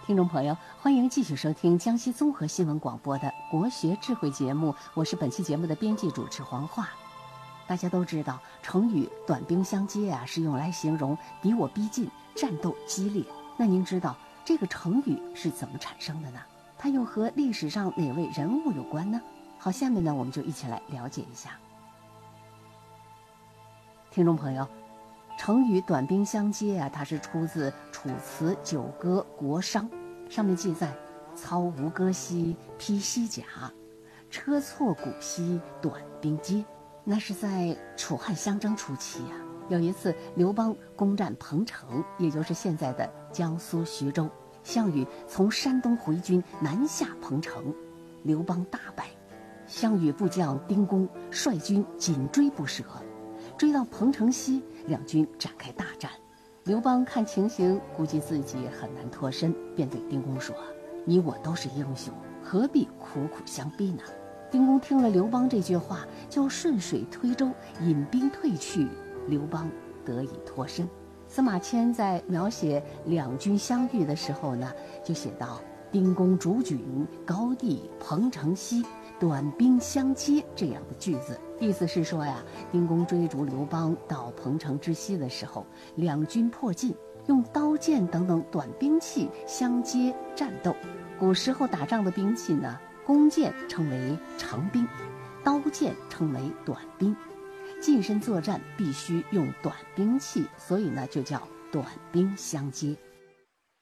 听众朋友，欢迎继续收听江西综合新闻广播的国学智慧节目，我是本期节目的编辑主持黄华。大家都知道，成语短兵相接是用来形容敌我逼近、战斗激烈。那您知道这个成语是怎么产生的呢？它又和历史上哪位人物有关呢？好，下面呢我们就一起来了解一下。听众朋友，成语短兵相接它是出自《楚辞·九歌·国殇》，上面记载：操吴戈兮，披西甲，车错鼓兮，短兵接。那是在楚汉相争初期有一次刘邦攻占彭城，也就是现在的江苏徐州，项羽从山东回军南下彭城，刘邦大败，项羽部将丁公率军紧追不舍，追到彭城西，两军展开大战。刘邦看情形，估计自己很难脱身，便对丁公说：你我都是英雄，何必苦苦相逼呢？丁公听了刘邦这句话，就顺水推舟引兵退去，刘邦得以脱身。司马迁在描写两军相遇的时候呢，就写到：丁公逐郡，高地彭城西，短兵相接，这样的句子。意思是说丁公追逐刘邦到彭城之西的时候，两军迫近，用刀剑等等短兵器相接战斗。古时候打仗的兵器呢，弓箭称为长兵，刀剑称为短兵。近身作战必须用短兵器，所以呢就叫短兵相接。